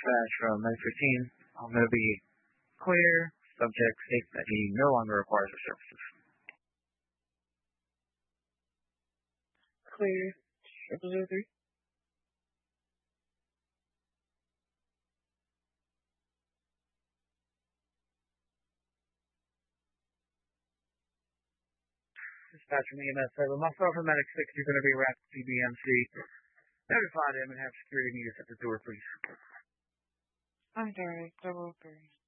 dispatch from Medic 15. I'm going to be clear. Subject states that he no longer requires our services. Clear. 003. Dispatch from EMS 7. Myself and Medic 6 are going to be wrapped to CBMC. Notify them and have security meet us at the door, please. I'm sorry, 003.